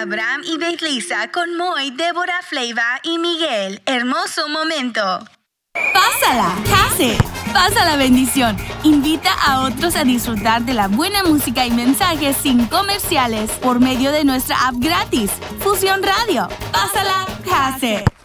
Abraham y Beatriza con Moy, Débora, Fleiva y Miguel. Hermoso momento. Pásala, case. Pasa la bendición. Invita a otros a disfrutar de la buena música y mensajes sin comerciales por medio de nuestra app gratis, Fusión Radio. Pásala, case.